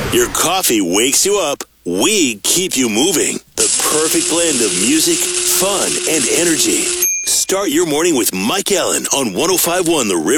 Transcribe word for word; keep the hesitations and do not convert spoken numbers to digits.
Your coffee wakes you up. We keep you moving. The perfect blend of music, fun, and energy. Start your morning with Mike Allen on one oh five point one The River.